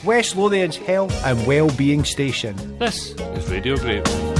West Lothian's health and well-being station. This is Radio Grapevine.